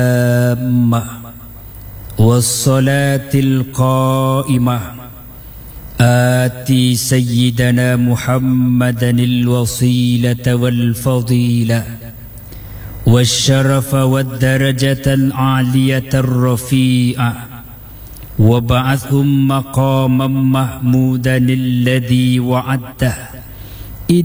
والصلاة القائمة آتي سيدنا محمدا الوصيلة والفضيلة والشرف والدرجة العالية الرفيعة وابعثهم مقاما محمودا الذي وعده